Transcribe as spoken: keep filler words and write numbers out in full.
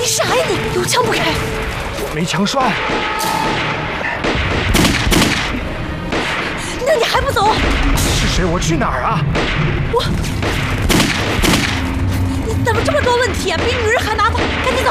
傻呀你！有枪不开？ 我没枪栓。 那你还不走？ 是谁？我去哪儿啊？ 我，你怎么这么多问题啊？比女人还麻烦！赶紧走！